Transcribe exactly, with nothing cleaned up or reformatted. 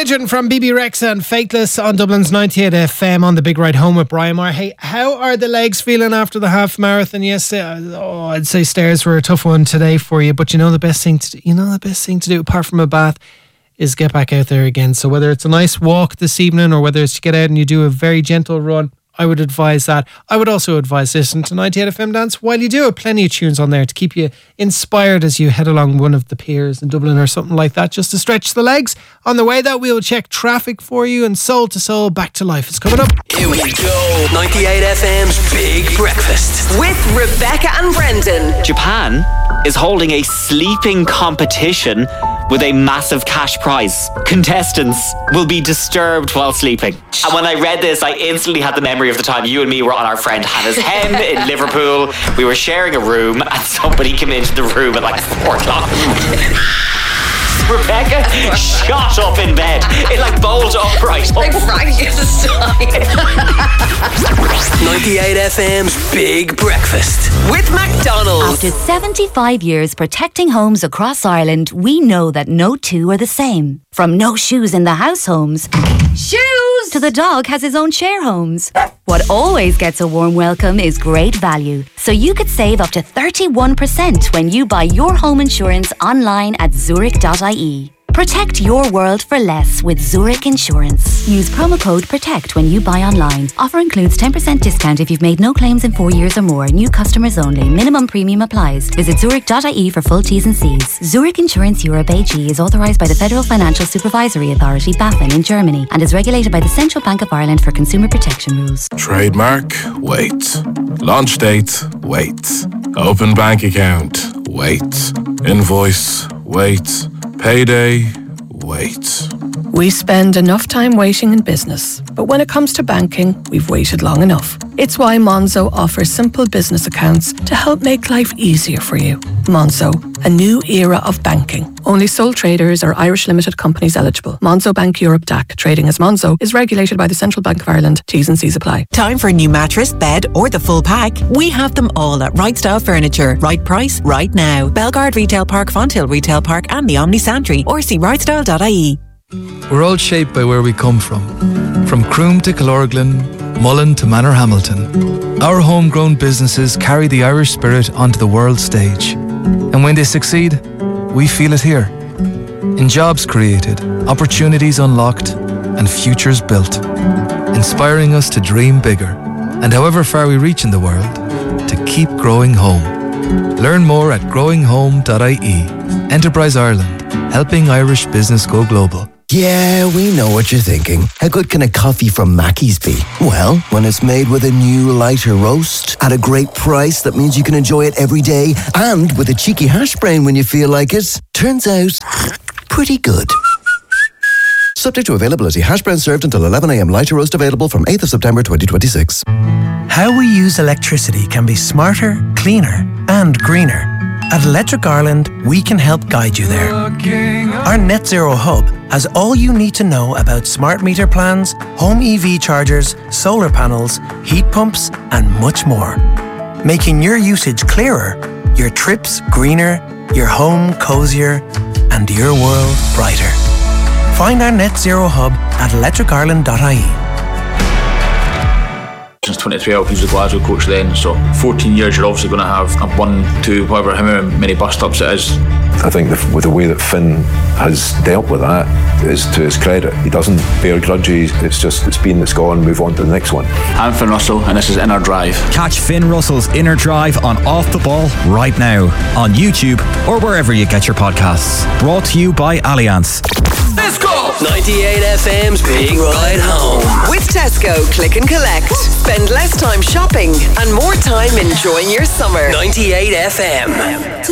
Religion from B B Rexa and Faithless on Dublin's ninety-eight F M on the Big Ride Home with Brian Moore. Hey, how are the legs feeling after the half marathon yesterday? Oh, I'd say stairs were a tough one today for you, but you know the best thing to do, you know the best thing to do apart from a bath is get back out there again. So whether it's a nice walk this evening or whether it's to get out and you do a very gentle run, I would advise that. I would also advise listening to ninety-eight F M Dance while you do have plenty of tunes on there to keep you inspired as you head along one of the piers in Dublin or something like that, just to stretch the legs. On the way that we'll check traffic for you, and Soul to Soul, Back to Life is coming up. Here we go. ninety-eight F M's Big Breakfast with Rebecca and Brendan. Japan is holding a sleeping competition with a massive cash prize. Contestants will be disturbed while sleeping. And when I read this, I instantly had the memory of the time you and me were on our friend Hannah's hen in Liverpool. We were sharing a room and somebody came into the room at like four o'clock. Rebecca shot up in bed. It like bowled upright. Like Frankenstein. ninety-eight F M's Big Breakfast with McDonald's. After seventy-five years protecting homes across Ireland, we know that no two are the same. From no shoes in the house homes, shoes, to the dog has his own share homes. What always gets a warm welcome is great value. So you could save up to thirty-one percent when you buy your home insurance online at zurich dot I E. Protect your world for less with Zurich Insurance. Use promo code PROTECT when you buy online. Offer includes ten percent discount if you've made no claims in four years or more. New customers only. Minimum premium applies. Visit zurich dot I E for full T's and C's. Zurich Insurance Europe A G is authorised by the Federal Financial Supervisory Authority, BaFin, in Germany, and is regulated by the Central Bank of Ireland for consumer protection rules. Trademark, wait. Launch date, wait. Open bank account, wait. Invoice, wait. Payday, wait. We spend enough time waiting in business, but when it comes to banking, we've waited long enough. It's why Monzo offers simple business accounts to help make life easier for you. Monzo, a new era of banking. Only sole traders or Irish limited companies eligible. Monzo Bank Europe D A C, trading as Monzo, is regulated by the Central Bank of Ireland. T's and C's apply. Time for a new mattress, bed or the full pack? We have them all at Right Style Furniture. Right price, right now. Belgard Retail Park, Fonthill Retail Park and the Omni Santry, or see right style dot I E. We're all shaped by where we come from. From Croom to Killorglin, Mullen to Manorhamilton. Our homegrown businesses carry the Irish spirit onto the world stage. And when they succeed, we feel it here. In jobs created, opportunities unlocked, and futures built. Inspiring us to dream bigger, and however far we reach in the world, to keep growing home. Learn more at growing home dot I E. Enterprise Ireland, helping Irish business go global. Yeah, we know what you're thinking. How good can a coffee from Mackey's be? Well, when it's made with a new lighter roast at a great price that means you can enjoy it every day, and with a cheeky hash brown when you feel like it, turns out pretty good. Subject to availability. Hash brown served until eleven a.m. Lighter roast available from eighth of September twenty twenty-six. How we use electricity can be smarter, cleaner and greener. At Electric Ireland, we can help guide you there. Our Net Zero Hub has all you need to know about smart meter plans, home E V chargers, solar panels, heat pumps and much more. Making your usage clearer, your trips greener, your home cozier and your world brighter. Find our Net Zero Hub at electric ireland dot I E. Since twenty-three, I was a Glasgow coach then, so fourteen years you're obviously going to have a one, two, whatever, however many bus stops it is. I think the, with the way that Finn has dealt with that is to his credit. He doesn't bear grudges, it's just, it's been, it's gone, move on to the next one. I'm Finn Russell and this is Inner Drive. Catch Finn Russell's Inner Drive on Off the Ball right now on YouTube or wherever you get your podcasts. Brought to you by Allianz. Let's go! ninety-eight F M's Big Ride Home. With Tesco, click and collect. Spend less time shopping and more time enjoying your summer. ninety-eight F M.